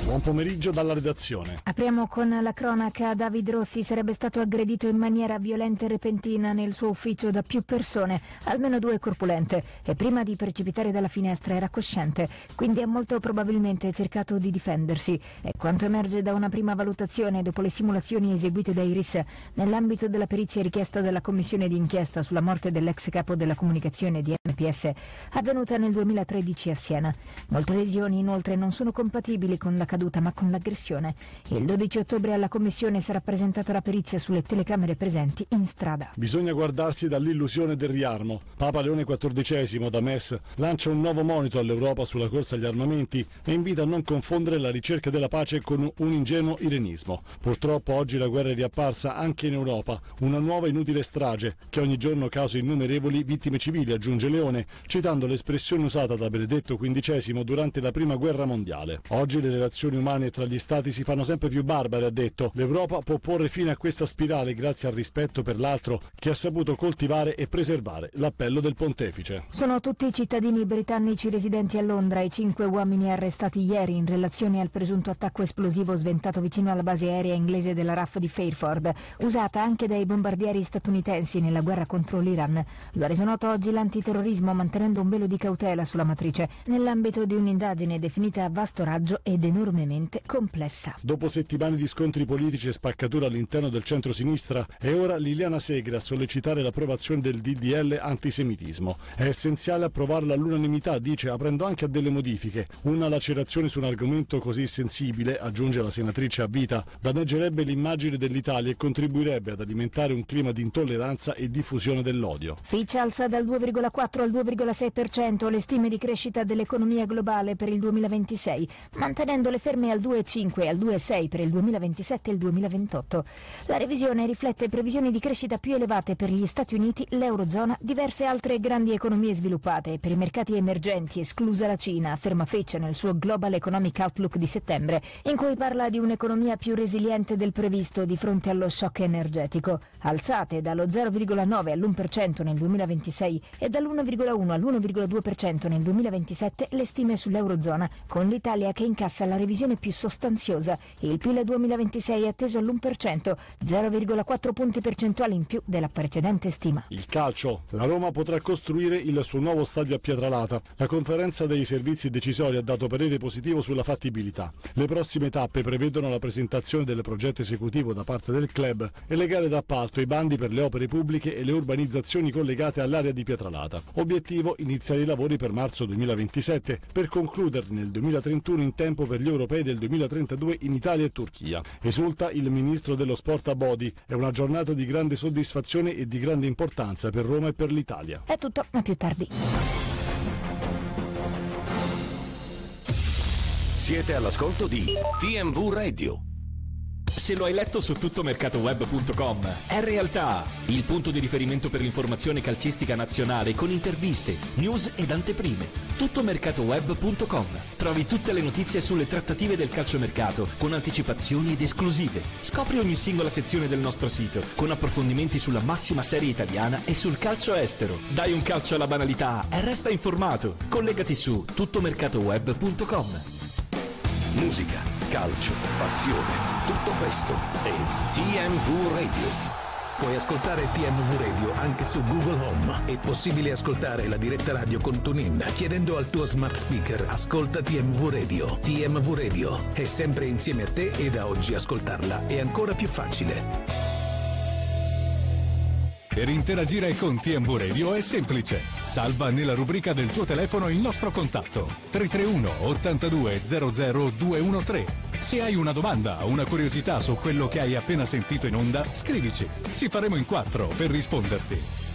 Buon pomeriggio dalla redazione. Apriamo con la cronaca. David Rossi sarebbe stato aggredito in maniera violenta e repentina nel suo ufficio da più persone, almeno 2 corpulente, e prima di precipitare dalla finestra era cosciente, quindi ha molto probabilmente cercato di difendersi. È quanto emerge da una prima valutazione dopo le simulazioni eseguite da Iris nell'ambito della perizia richiesta dalla commissione di inchiesta sulla morte dell'ex capo della comunicazione di MPS, avvenuta nel 2013 a Siena. Molte lesioni inoltre non sono compatibili con la caduta ma con l'aggressione. Il 12 ottobre alla commissione sarà presentata la perizia sulle telecamere presenti in strada. Bisogna guardarsi dall'illusione del riarmo. Papa Leone XIV da MES lancia un nuovo monito all'Europa sulla corsa agli armamenti e invita a non confondere la ricerca della pace con un ingenuo irenismo. Purtroppo oggi la guerra è riapparsa anche in Europa, una nuova inutile strage che ogni giorno causa innumerevoli vittime civili, aggiunge Leone, citando l'espressione usata da Benedetto XV durante la Prima Guerra Mondiale. Oggi le relazioni umane tra gli stati si fanno sempre più barbare, ha detto. L'Europa può porre fine a questa spirale grazie al rispetto per l'altro che ha saputo coltivare e preservare, l'appello del pontefice. Sono tutti cittadini britannici residenti a Londra i 5 uomini arrestati ieri in relazione al presunto attacco esplosivo sventato vicino alla base aerea inglese della RAF di Fairford, usata anche dai bombardieri statunitensi nella guerra contro l'Iran. Lo ha reso noto oggi l'antiterrorismo, mantenendo un velo di cautela sulla matrice nell'ambito di un'indagine definita a vasto raggio ed enormemente complessa. Dopo settimane di scontri politici e spaccatura all'interno del centro-sinistra, è ora Liliana Segre a sollecitare l'approvazione del DDL antisemitismo. È essenziale approvarlo all'unanimità, dice, aprendo anche a delle modifiche. Una lacerazione su un argomento così sensibile, aggiunge la senatrice a vita, danneggerebbe l'immagine dell'Italia e contribuirebbe ad alimentare un clima di intolleranza e diffusione dell'odio. Fitch alza dal 2,4 al 2,6% le stime di crescita dell'economia globale per il 2026, mantenendole ferme al 2,5 e al 2,6 per il 2027 e il 2028. La revisione riflette previsioni di crescita più elevate per gli Stati Uniti, l'Eurozona, diverse altre grandi economie sviluppate e per i mercati emergenti, esclusa la Cina, afferma Fitch nel suo Global Economic Outlook di settembre, in cui parla di un'economia più resiliente del previsto di fronte allo shock energetico. Alzate dallo 0,9 all'1% nel 2026 e dall'1,1 all'1,2% nel 2027 le stime sull'Eurozona, con l'Italia che incassa la revisione più sostanziosa. Il PIL 2026 è atteso all'1%, 0,4 punti percentuali in più della precedente stima. Il calcio. La Roma potrà costruire il suo nuovo stadio a Pietralata. La conferenza dei servizi decisori ha dato parere positivo sulla fattibilità. Le prossime tappe prevedono la presentazione del progetto esecutivo da parte del club e le gare d'appalto, i bandi per le opere pubbliche e le urbanizzazioni collegate all'area di Pietralata. Obiettivo: iniziare i lavori per marzo 2027 per concluderli nel 2031 in tempo per gli europei del 2032 in Italia e Turchia. Esulta il ministro dello sport Abodi. È una giornata di grande soddisfazione e di grande importanza per Roma e per l'Italia. È tutto, ma più tardi. Siete all'ascolto di TMV Radio. Se lo hai letto su tuttomercatoweb.com, è realtà! Il punto di riferimento per l'informazione calcistica nazionale con interviste, news ed anteprime. Tuttomercatoweb.com. Trovi tutte le notizie sulle trattative del calciomercato con anticipazioni ed esclusive. Scopri ogni singola sezione del nostro sito con approfondimenti sulla massima serie italiana e sul calcio estero. Dai un calcio alla banalità e resta informato. Collegati su tuttomercatoweb.com. Musica, calcio, passione, tutto questo è TMV Radio. Puoi ascoltare TMV Radio anche su Google Home. È possibile ascoltare la diretta radio con TuneIn chiedendo al tuo smart speaker "Ascolta TMV Radio". TMV Radio è sempre insieme a te e da oggi ascoltarla è ancora più facile. Per interagire con TMV Radio è semplice. Salva nella rubrica del tuo telefono il nostro contatto 331 82 00 213. Se hai una domanda o una curiosità su quello che hai appena sentito in onda, scrivici. Ci faremo in 4 per risponderti.